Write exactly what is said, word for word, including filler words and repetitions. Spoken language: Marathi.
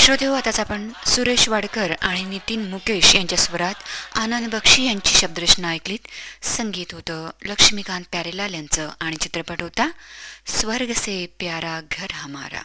श्रोते हो, आताच आपण सुरेश वाडकर आणि नितीन मुकेश यांच्या स्वरात आनंद बक्षी यांची शब्दरचना ऐकलीत. संगीत होतं लक्ष्मीकांत प्यारेलाल यांचं आणि चित्रपट होता स्वर्ग से प्यारा घर हमारा.